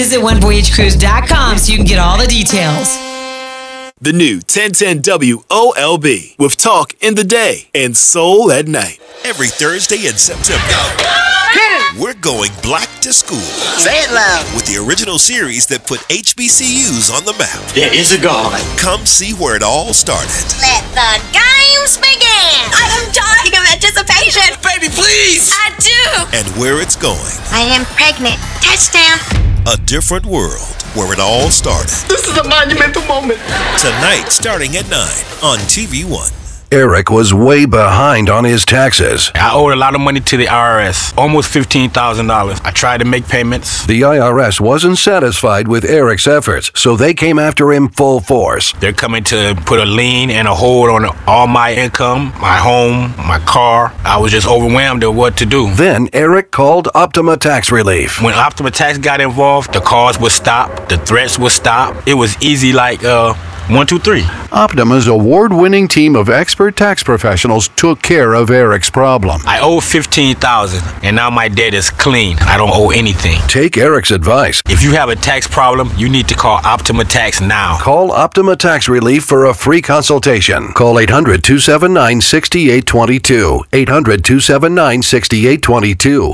Visit onevoyagecruise.com so you can get all the details. The new 1010 WOLB with Talk in the day and Soul at night. Every Thursday in September, we're going black to school. Say it loud. With the original series that put HBCUs on the map. There is a God. Come see where it all started. Let the games begin. I am dying of anticipation. Baby, please. I do. And where it's going. I am pregnant. Touchdown. A different world where it all started. This is a monumental moment. Tonight, starting at 9 on TV One. Eric was way behind on his taxes. I owed a lot of money to the IRS, almost $15,000. I tried to make payments. The IRS wasn't satisfied with Eric's efforts, so they came after him full force. They're coming to put a lien and a hold on all my income, my home, my car. I was just overwhelmed at what to do. Then Eric called Optima Tax Relief. When Optima Tax got involved, the calls would stop, the threats would stop. It was easy like 1, 2, 3. Optima's award-winning team of expert tax professionals took care of Eric's problem. I owe $15,000, and now my debt is clean. I don't owe anything. Take Eric's advice. If you have a tax problem, you need to call Optima Tax now. Call Optima Tax Relief for a free consultation. Call 800-279-6822. 800-279-6822.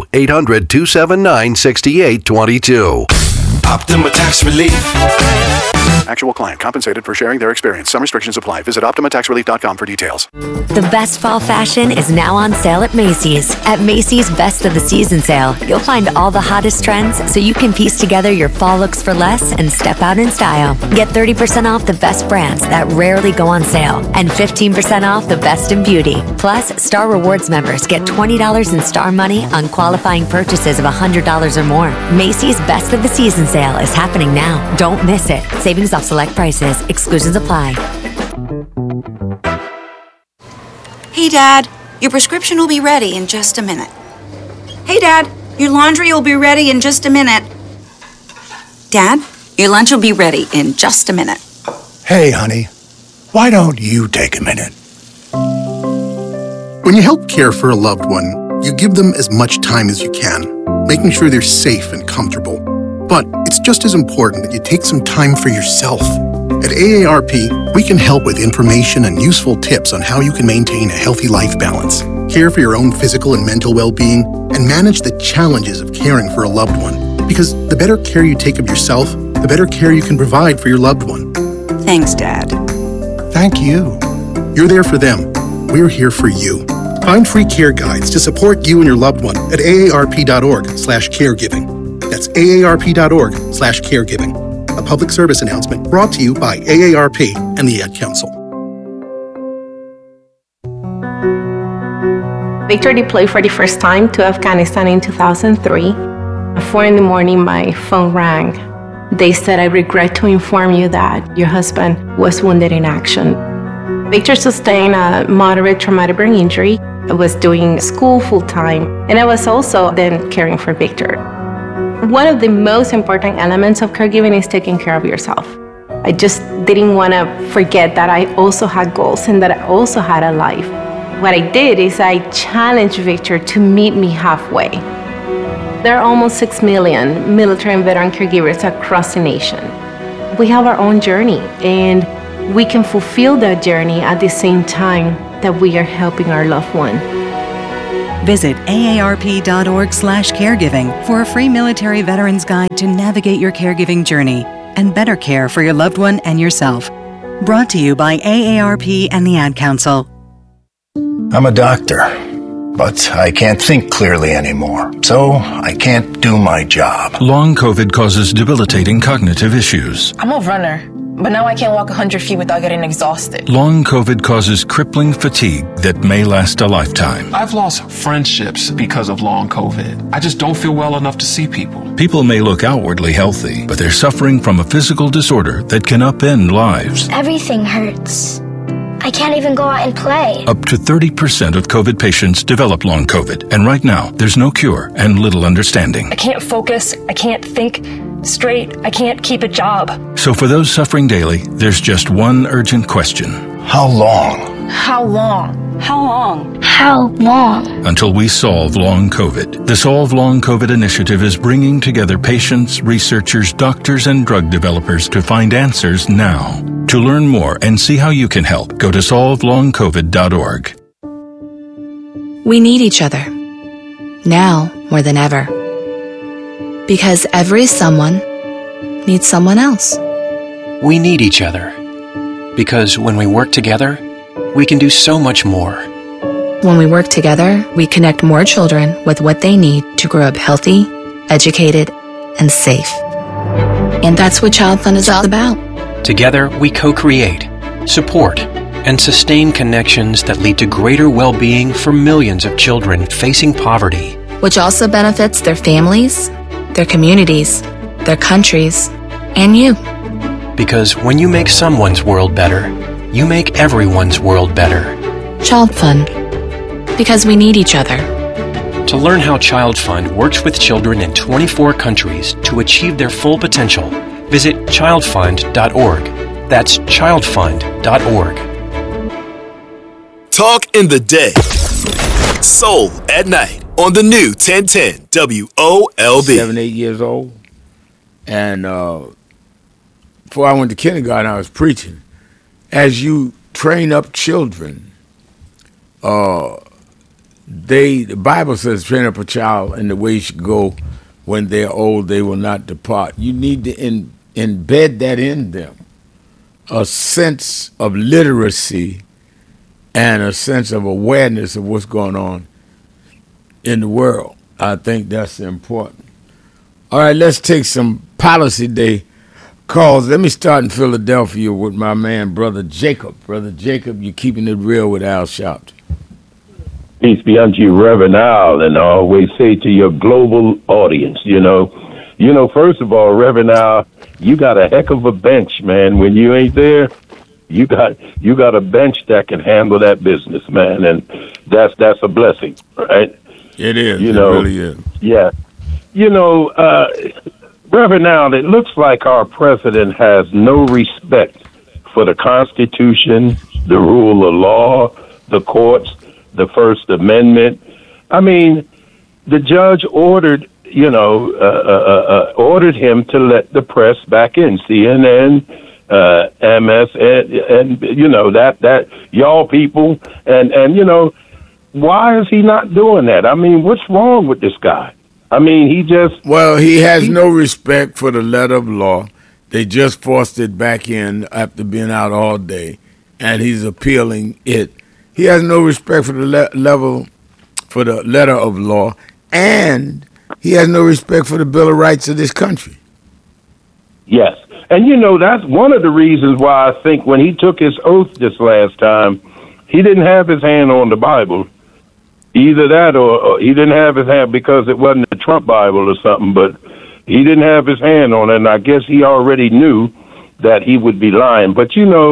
800-279-6822. Optima Tax Relief. Actual client compensated for sharing their experience. Some restrictions apply. Visit OptimaTaxRelief.com for details. The best fall fashion is now on sale at Macy's. At Macy's Best of the Season sale, you'll find all the hottest trends so you can piece together your fall looks for less and step out in style. Get 30% off the best brands that rarely go on sale and 15% off the best in beauty. Plus, Star Rewards members get $20 in Star Money on qualifying purchases of $100 or more. Macy's Best of the Season sale is happening now. Don't miss it. Savings off select prices. Exclusions apply. Hey, Dad, your prescription will be ready in just a minute. Hey, Dad, your laundry will be ready in just a minute. Dad, your lunch will be ready in just a minute. Hey, honey, why don't you take a minute? When you help care for a loved one, you give them as much time as you can, making sure they're safe and comfortable. But it's just as important that you take some time for yourself. At AARP, we can help with information and useful tips on how you can maintain a healthy life balance, care for your own physical and mental well-being, and manage the challenges of caring for a loved one. Because the better care you take of yourself, the better care you can provide for your loved one. Thanks, Dad. Thank you. You're there for them. We're here for you. Find free care guides to support you and your loved one at aarp.org/caregiving. That's aarp.org/caregiving. A public service announcement brought to you by AARP and the Ad Council. Victor deployed for the first time to Afghanistan in 2003. At 4 a.m, my phone rang. They said, "I regret to inform you that your husband was wounded in action." Victor sustained a moderate traumatic brain injury. I was doing school full-time, and I was also then caring for Victor. One of the most important elements of caregiving is taking care of yourself. I just didn't want to forget that I also had goals and that I also had a life. What I did is I challenged Victor to meet me halfway. There are almost 6 million military and veteran caregivers across the nation. We have our own journey, and we can fulfill that journey at the same time that we are helping our loved one. Visit aarp.org/caregiving for a free military veterans guide to navigate your caregiving journey and better care for your loved one and yourself. Brought to you by AARP and the Ad Council. I'm a doctor, but I can't think clearly anymore, so I can't do my job. Long COVID causes debilitating cognitive issues. I'm a runner, but now I can't walk 100 feet without getting exhausted. Long COVID causes crippling fatigue that may last a lifetime. I've lost friendships because of long COVID. I just don't feel well enough to see people. People may look outwardly healthy, but they're suffering from a physical disorder that can upend lives. Everything hurts. I can't even go out and play. Up to 30% of COVID patients develop long COVID, and right now, there's no cure and little understanding. I can't focus. I can't think straight. I can't keep a job. So for those suffering daily, there's just one urgent question. How long? How long? How long? How long? Until we solve long COVID. The Solve Long COVID initiative is bringing together patients, researchers, doctors, and drug developers to find answers now. To learn more and see how you can help, go to solvelongcovid.org. We need each other. Now more than ever. Because every someone needs someone else. We need each other. Because when we work together, we can do so much more. When we work together, we connect more children with what they need to grow up healthy, educated, and safe. And that's what Child Fund is all about. Together, we co-create, support, and sustain connections that lead to greater well-being for millions of children facing poverty. Which also benefits their families, their communities, their countries, and you. Because when you make someone's world better, you make everyone's world better. Child Fund. Because we need each other. To learn how Child Fund works with children in 24 countries to achieve their full potential, visit childfund.org. That's childfund.org. Talk in the day. Soul at night on the new 1010 WOLB. 7, 8 years old. And before I went to kindergarten, I was preaching. As you train up children, the Bible says, train up a child in the way he should go. When they're old, they will not depart. You need to embed that in them, a sense of literacy and a sense of awareness of what's going on in the world. I think that's important. All right, let's take some Policy Day calls. Let me start in Philadelphia with my man, Brother Jacob. Brother Jacob, you're keeping it real with Al Sharpton. Peace be unto you, Reverend Al, and I always say to your global audience, first of all, Reverend Al, you got a heck of a bench, man. When you ain't there, you got a bench that can handle that business, man, and that's a blessing, right? It is. It really is. Yeah. Reverend Al, it looks like our president has no respect for the Constitution, the rule of law, the courts, the First Amendment. I mean, the judge ordered him to let the press back in, CNN, MS, and that y'all people, and why is he not doing that? I mean, what's wrong with this guy? I mean, he has no respect for the letter of law. They just forced it back in after being out all day, and he's appealing it. He has no respect for the letter of law, and he has no respect for the Bill of Rights of this country. Yes, and that's one of the reasons why I think when he took his oath this last time, he didn't have his hand on the Bible. Either that or he didn't have his hand because it wasn't the Trump Bible or something, but he didn't have his hand on it, and I guess he already knew that he would be lying. But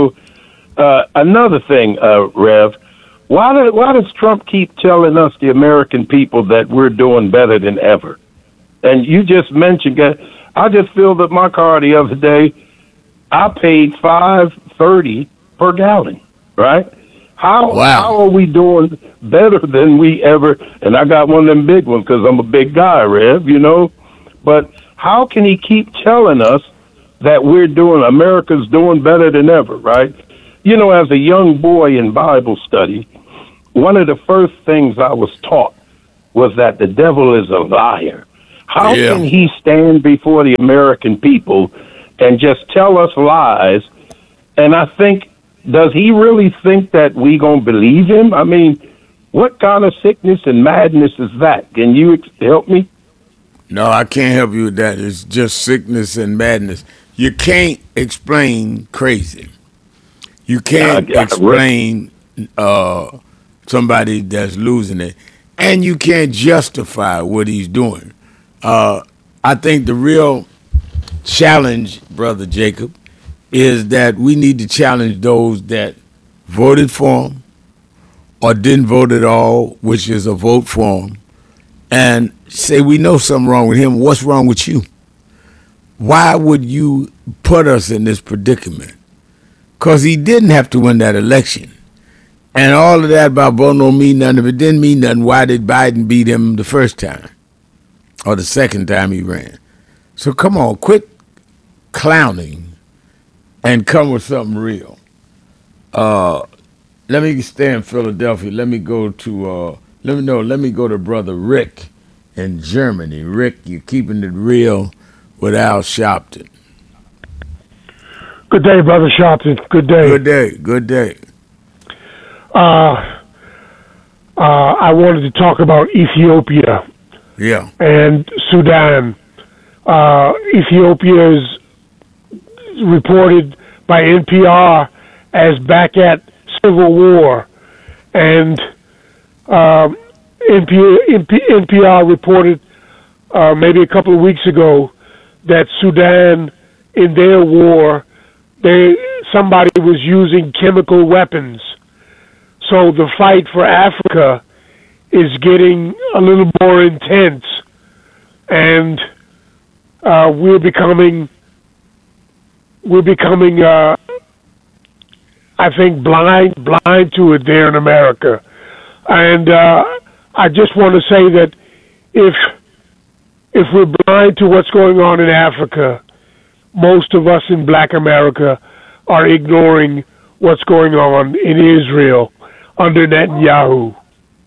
another thing, Rev, why does Trump keep telling us, the American people, that we're doing better than ever? And you just mentioned, I just filled up my car the other day. I paid $5.30 per gallon, right? How are we doing better than we ever? And I got one of them big ones because I'm a big guy, Rev, But how can he keep telling us that America's doing better than ever, right? As a young boy in Bible study, one of the first things I was taught was that the devil is a liar. How can he stand before the American people and just tell us lies? And I think, does he really think that we gonna believe him? I mean, what kind of sickness and madness is that? Can you help me? No, I can't help you with that. It's just sickness and madness. You can't explain crazy. You can't explain somebody that's losing it. And you can't justify what he's doing. I think the real challenge, Brother Jacob, is that we need to challenge those that voted for him or didn't vote at all, which is a vote for him, and say, we know something wrong with him. What's wrong with you? Why would you put us in this predicament? Because he didn't have to win that election. And all of that about voting don't mean nothing. If it didn't mean nothing, why did Biden beat him the first time? Or the second time he ran? So come on, quit clowning and come with something real. Let me stay in Philadelphia. Let me go to Brother Rick in Germany. Rick, you're keeping it real with Al Sharpton. Good day, Brother Sharpton. Good day. Good day. Good day. I wanted to talk about Ethiopia. Yeah. And Sudan. Ethiopia is reported by NPR as back at civil war, and NPR reported maybe a couple of weeks ago that Sudan, in their war, somebody was using chemical weapons. So the fight for Africa is getting a little more intense, and we're becoming I think blind to it there in America. And I just want to say that if we're blind to what's going on in Africa, most of us in Black America are ignoring what's going on in Israel under Netanyahu.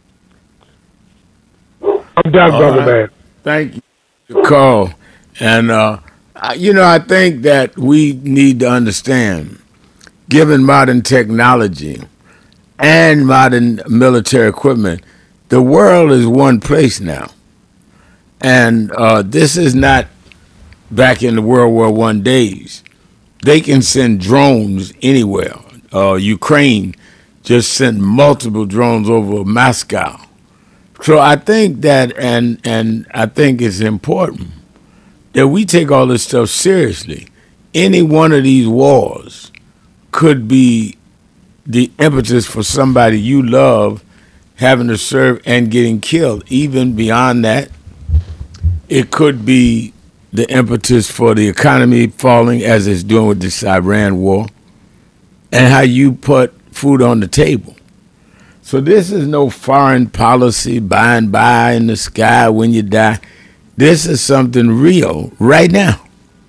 I'm done, brother man. Thank you for the call. And, I think that we need to understand, given modern technology and modern military equipment, the world is one place now. And this is not back in the World War I days. They can send drones anywhere. Ukraine just sent multiple drones over Moscow. So I think that, and I think it's important that we take all this stuff seriously. Any one of these wars could be the impetus for somebody you love having to serve and getting killed. Even beyond that, it could be the impetus for the economy falling as it's doing with this Iran war, and how you put food on the table. So this is no foreign policy by and by in the sky when you die. This is something real right now.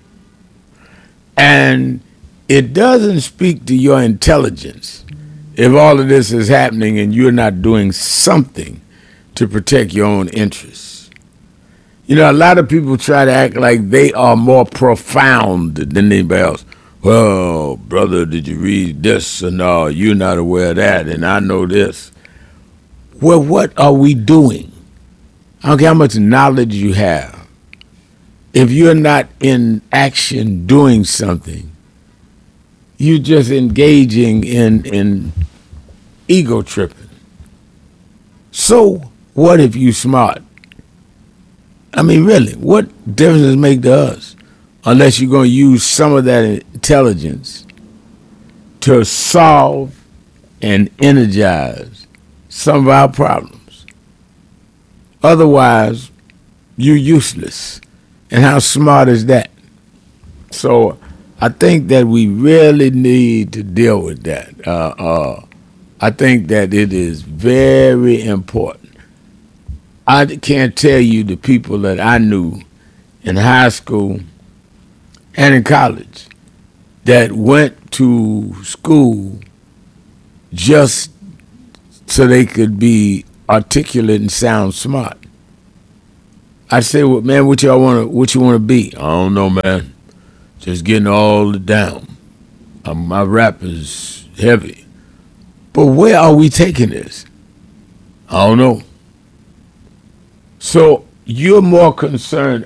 And it doesn't speak to your intelligence if all of this is happening and you're not doing something to protect your own interests. A lot of people try to act like they are more profound than anybody else. Well, brother, did you read this? And no, you're not aware of that, and I know this. Well, what are we doing? I don't care how much knowledge you have. If you're not in action doing something, you're just engaging in ego tripping. So what if you smart? I mean, really, what difference does it make to us? Unless you're going to use some of that intelligence to solve and energize some of our problems. Otherwise, you're useless. And how smart is that? So I think that we really need to deal with that. I think that it is very important. I can't tell you the people that I knew in high school and in college that went to school just so they could be articulate and sound smart. I say, well, man, what you want to be? I don't know, man. Just getting all down. My rap is heavy. But where are we taking this? I don't know. So you're more concerned